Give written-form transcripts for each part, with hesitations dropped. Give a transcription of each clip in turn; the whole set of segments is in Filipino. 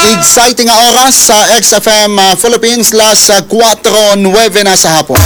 Exciting nga oras sa XFM Philippines las 4:09 na sa hapon.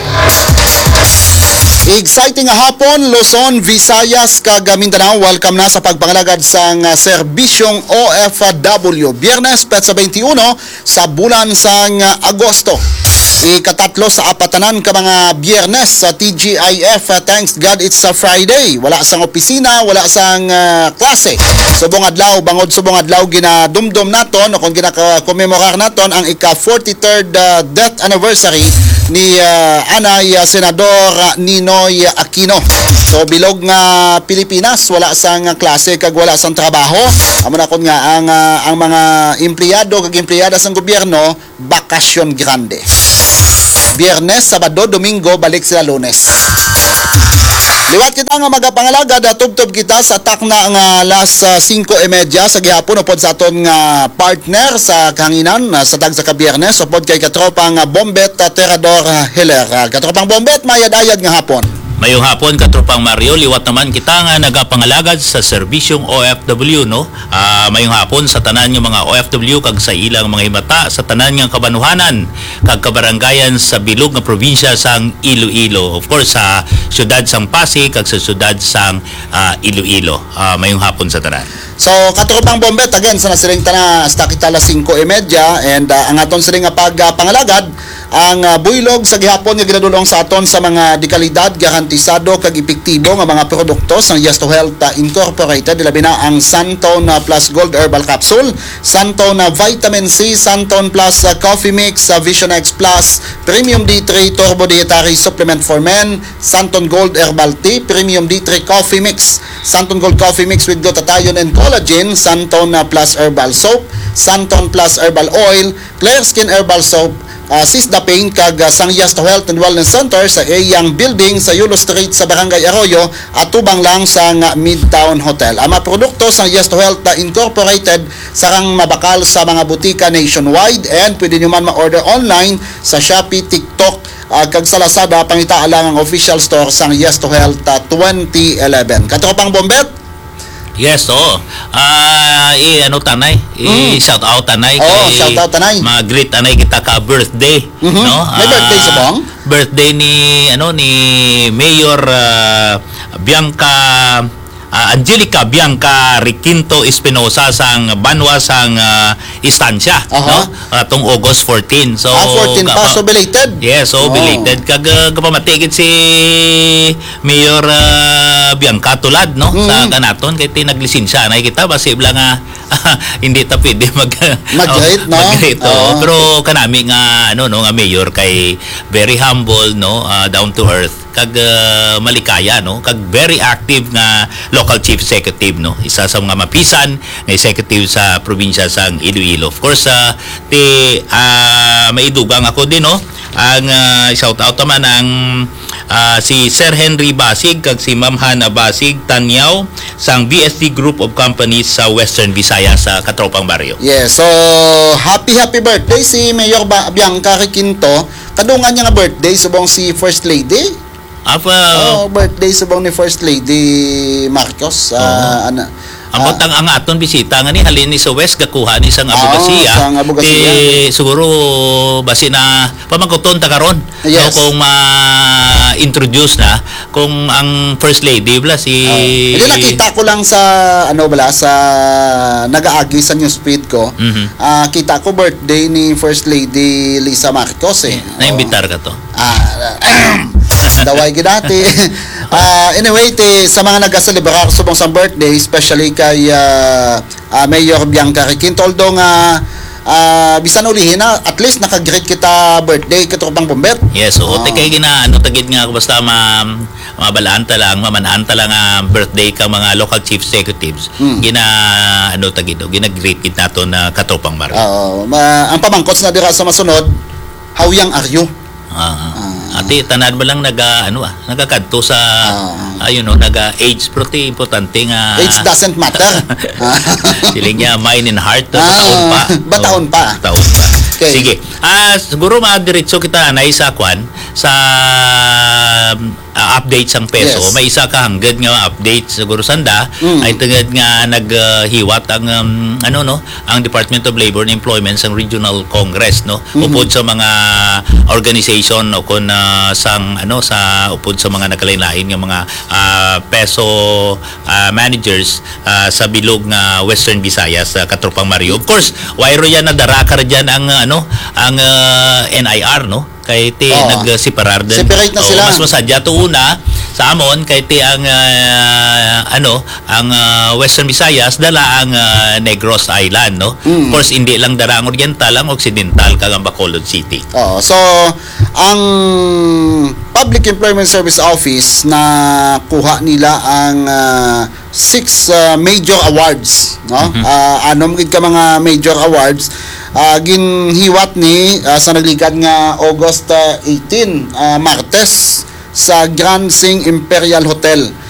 Exciting nga hapon, Luzon, Visayas, kag Mindanao. Welcome na sa pagpangalagad sang serbisyong OFW. Biyernes, petsa 21 sa bulan sang Agosto. Ikatatlo sa apatanan ka mga biyernes sa TGIF. Thanks God it's a Friday. Wala sang opisina, wala sang klase. Subong adlaw, bangod subong adlaw ginadumdum naton o kung ginaka-commemorar naton ang ika-43rd death anniversary ni Anay Senador Ninoy Aquino. So bilog nga Pilipinas, wala sang klase kag wala sang trabaho. Amo na kon nga ang mga empleyado kag empleyada sang gobyerno bakasyon grande. Biyernes, Sabado, Domingo, balik sila Lunes. Liwat kita nga magapangalagad, tubtob kita sa atak na nga alas 5:30 sa gihapon upod sa aton nga partner sa kahanginan sa tag sa kabiyernes upod kay katropang Bombet Terador Heller. Katropang Bombet, mayad-ayad nga hapon. Mayong hapon, katropang Mario, liwat naman kita nga nagapangalagad sa serbisyong OFW, no? Mayong hapon sa tanan ng mga OFW kag sa ilang mga himata sa tanan ng kabanuhanan kag kabarangayan sa bilog nga probinsya sang Iloilo. Of course, sa syudad sang Pasig kag sa syudad sang Iloilo. Mayong hapon sa tanan. So, katropang Bombet, again, sa nasiring tana hasta kita alas 5:30 and ang aton siring nga pagpangalagad ang buylog sa gihapon nga ginadulong sa aton sa mga dekalidad, garantisado kag epektibo nga mga produkto sa Yes to Health Incorporated. Labi na ang Santone Plus Gold Herbal Capsule, Santone Vitamin C, Santone Plus Coffee Mix, Vision X Plus Premium D3 Turbo Dietary Supplement for Men, Santone Gold Herbal Tea, Premium D3 Coffee Mix, Santone Gold Coffee Mix with glutathione and collagen, Santone Plus Herbal Soap, Santone Plus Herbal Oil, Clear Skin Herbal Soap, Sisda Pain kag sang Yes to Health and Wellness Center sa Eyang Building sa Yulo Street sa Barangay Arroyo at tubang lang sa Midtown Hotel. Ang mga produkto sa Yes to Health Incorporated sarang mabakal sa mga butika nationwide and pwede nyo man ma-order online sa Shopee, TikTok kag sa Lazada. Pangita lang ang official store sang Yes to Health 2011. Katropang Bombet? Yes, oo. Tanay? Shout out tanay. Shout out tanay. Mag-greet tanay kita ka birthday, no? May birthday sa bong? Birthday ni Mayor Bianca Angelica Bianca Riquinto Espinosa sang Banwa sang Istansya, no? Atong August 14. So 14 pa, so belated. Yes, so belated kag kapamatigid si Mayor Bianca tulad, no? Sa kanaton kay tinaglisensya na kita basi bla nga hindi ta pwede mag-greet, no? Mag-greet, pero kanami nga nga mayor kay very humble, no? Down to earth kag malikaya, no? Kag very active nga local chief executive, no? Isa sa mga mapisan nga executive sa probinsya sang Iloilo. Of course, maidugang ako din, no? Ang shout out naman ang si Sir Henry Basig kag si Ma'am Hana Basig Tanyaw sang BSD Group of Companies sa Western Visayas sa Katropang Barrio. Yes, so happy birthday si Mayor Bianca Riquinto. Kadungan niya nga birthday subong si First Lady. Birthday subong ni First Lady Marcos. Ang aton bisita nga ni halin ni sa West gakuha ni sang abogasiya. Siguro basi na pamangkuton ta karon. Yes. Kung ma-introduce na kung ang First Lady bla si hindi nakita ko lang sa sa nagaagi sa newsfeed ko. Kita ko birthday ni First Lady Lisa Marcos Naimbitar ka to. Daway gidati. Anyway, sa mga nagaselebrar subong sa birthday, especially kay Mayor Bianca Riquinto, although nga bisan ulihin na, at least naka-greet kita birthday katropang Bombet. Yes, kay tagid nga basta mabalaan ta lang, mamanaan ta lang birthday ka mga local chief executives. Gina-greet kita nato na katropang Mario. Ang pamangkots na dira sa masunod, how young are you? Ati tanan mo lang nagakadto sa naga-age prote importante nga age doesn't matter. Siling niya mind and heart bataon pa. Okay. Sige. Siguro madiretso kita na sa kwan sa update sang peso. Yes. May isa ka hanggad nga update siguro sanda ay tungod nga naghiwat ang ang Department of Labor and Employment sang Regional Congress upod sa mga organization o kun sang sa upod sa mga nagkalain-lain nga mga peso managers sa bilog nga Western Visayas katropang Mario. Of course, wayro yan nadarakar diyan ang NIR kay ti nagseparar din. Separate na sila. Mas masadya to una sa amon kay ti ang Western Visayas dala ang Negros Island Of course hindi lang dara ang oriental, ang occidental kag ang Bacolod City. So ang Public Employment Service Office na kuha nila ang 6 major awards, anom gid ka mga major awards ginhiwat ni sa nagligad nga August 18 Martes sa Grand Sing Imperial Hotel